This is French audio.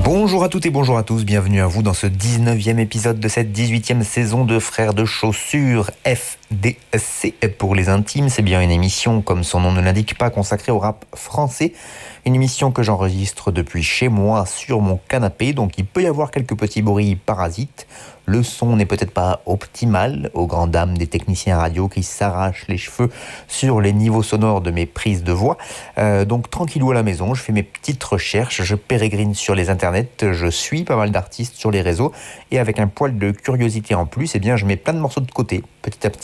Bonjour à toutes et bonjour à tous, bienvenue à vous dans ce 19e épisode de cette 18e saison de Frères de Chaussures FDC pour les intimes. C'est bien une émission, comme son nom ne l'indique pas, consacrée au rap français. Une émission que j'enregistre depuis chez moi sur mon canapé, donc il peut y avoir quelques petits bruits parasites. Le son n'est peut-être pas optimal, aux grandes dames des techniciens radio qui s'arrachent les cheveux sur les niveaux sonores de mes prises de voix. Donc tranquillou à la maison, je fais mes petites recherches, je pérégrine sur les internets, je suis pas mal d'artistes sur les réseaux et avec un poil de curiosité en plus, eh bien je mets plein de morceaux de côté petit à petit